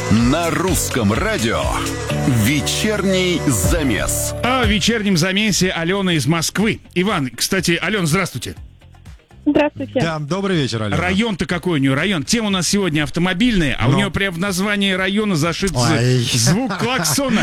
На русском радио «Вечерний замес». О вечернем замесе Алена из Москвы. Иван, кстати, Ален, здравствуйте. Здравствуйте. Да, добрый вечер, Алена. Район-то какой у нее? Район. Тема у нас сегодня автомобильная, а у нее прям в названии района зашит звук клаксона.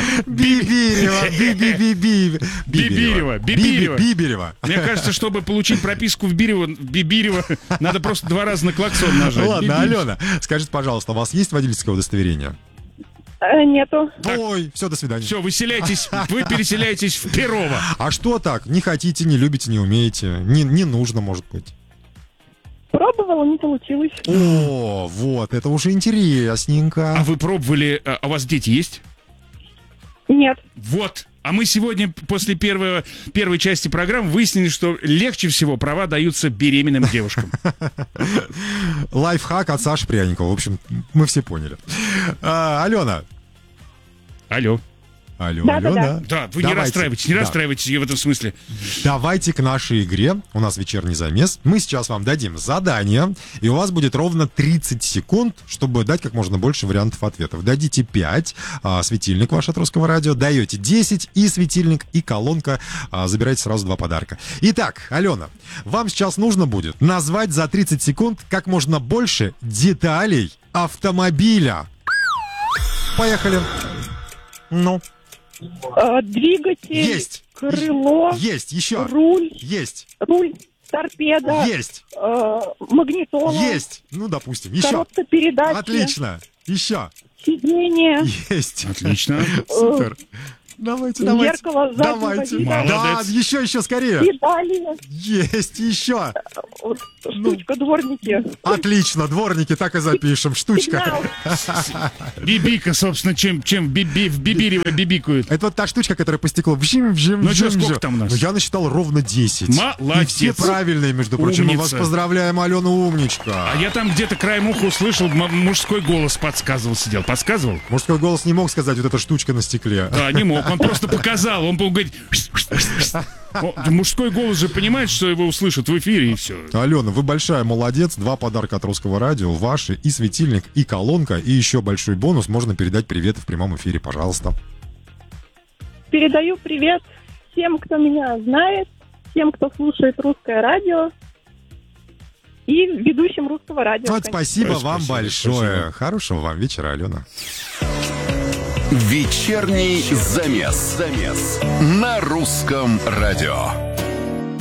Бибирево. Мне кажется, чтобы получить прописку в Бибирево, надо просто 2 раза на клаксон нажать. Ладно, Алена, скажите, пожалуйста, у вас есть водительское удостоверение? Нету. Ой, все, до свидания. Все, вы переселяетесь в Перово. А что так? Не хотите, не любите, не умеете? Не нужно, может быть. Пробовала, не получилось. О, вот, это уже интересненько. А вы пробовали, а у вас дети есть? Нет. Вот. А мы сегодня после первой части программы выяснили, что легче всего права даются беременным девушкам. Лайфхак от Саши Пряникова. В общем, мы все поняли. Алена. Алло. Алена. Да, вы не расстраивайтесь в этом смысле. Давайте к нашей игре. У нас вечерний замес. Мы сейчас вам дадим задание, и у вас будет ровно 30 секунд, чтобы дать как можно больше вариантов ответов. Дадите 5, светильник ваш от Русского радио, даете 10, и светильник, и колонка. Забирайте сразу 2 подарка. Итак, Алена, вам сейчас нужно будет назвать за 30 секунд как можно больше деталей автомобиля. Поехали. Ну. Двигатель. Есть. Крыло. Есть. Еще. Руль. Есть. Руль. Торпеда. Есть. Магнитола. Есть. Ну, допустим. Еще. Коробка передач. Отлично. Еще. Сиденье. Есть. Отлично. Супер. Давайте. Зеркало заднего Давайте. вида. Да, Молодец. еще скорее. Педали. Есть еще. Штучка, дворники. Отлично, дворники, так и запишем. Штучка. Сигнал. Бибика, собственно, чем в Бибирево бибикают. Это вот та штучка, которая по стеклу. Ну что, сколько там у нас? Я насчитал ровно 10. Молодец. И все правильные, между прочим. Мы вас Умница. поздравляем, Алена, умничка. А я там где-то краем уха услышал, мужской голос сидел. Подсказывал? Мужской голос не мог сказать вот эта штучка на стекле. Да, не мог. Он просто показал. Он говорит... Мужской голос же понимает, что его услышат в эфире, и все. Алена, вы большая молодец. 2 подарка от Русского радио. Ваши, и светильник, и колонка. И еще большой бонус. Можно передать привет в прямом эфире, пожалуйста. Передаю привет всем, кто меня знает, всем, кто слушает русское радио, и ведущим русского радио. Вот спасибо вам Спасибо, большое. спасибо. Хорошего вам вечера, Алена. «Вечерний замес». На русском радио.